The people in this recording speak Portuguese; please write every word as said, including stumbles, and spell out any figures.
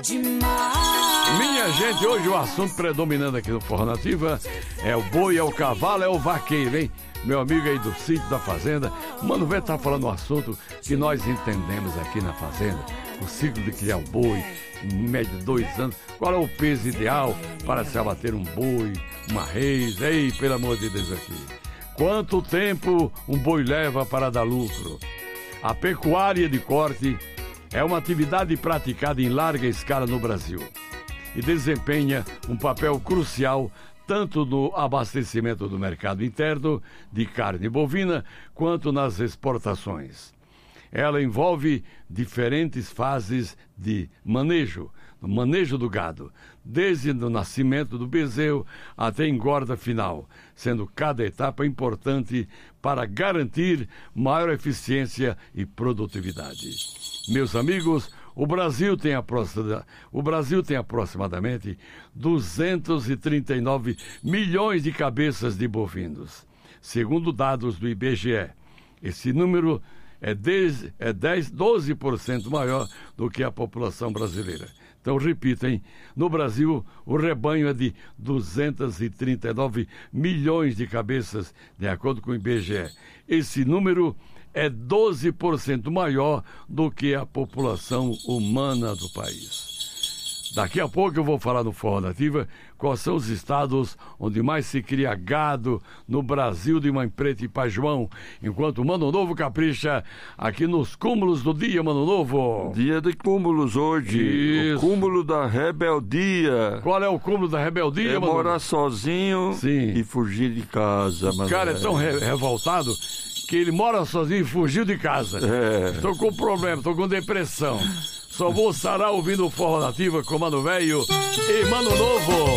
demais. Minha gente, hoje o assunto predominando aqui no Forró Nativa é o boi, é o cavalo, é o vaqueiro, hein? Meu amigo aí do sítio da fazenda, o Mano Velho tá falando um assunto que nós entendemos aqui na fazenda. O ciclo de criar o boi, em média de dois anos. Qual é o peso ideal para se abater um boi, uma reis? Ei, pelo amor de Deus aqui. Quanto tempo um boi leva para dar lucro? A pecuária de corte é uma atividade praticada em larga escala no Brasil e desempenha um papel crucial tanto no abastecimento do mercado interno de carne bovina quanto nas exportações. Ela envolve diferentes fases de manejo, no manejo do gado, desde o nascimento do bezerro até a engorda final, sendo cada etapa importante para garantir maior eficiência e produtividade. Meus amigos, o Brasil tem, aproxima, o Brasil tem aproximadamente duzentos e trinta e nove milhões de cabeças de bovinos, segundo dados do I B G E. Esse número é, dez, é dez, doze por cento maior do que a população brasileira. Então, repito, hein? No Brasil, o rebanho é de duzentos e trinta e nove milhões de cabeças, de acordo com o I B G E. Esse número é doze por cento maior do que a população humana do país. Daqui a pouco eu vou falar no Forró Nativa quais são os estados onde mais se cria gado no Brasil de Mãe Preta e Pai João, enquanto o Mano Novo capricha aqui nos cúmulos do dia, Mano Novo. Dia de cúmulos hoje. Isso. O cúmulo da rebeldia. Qual é o cúmulo da rebeldia, É Mano morar Novo? sozinho Sim. e fugir de casa, mano. O cara é tão re- revoltado que ele mora sozinho e fugiu de casa. É. Estou com problema, estou com depressão. Só vou sarar ouvindo o Forró Nativa com Mano Velho e Mano Novo.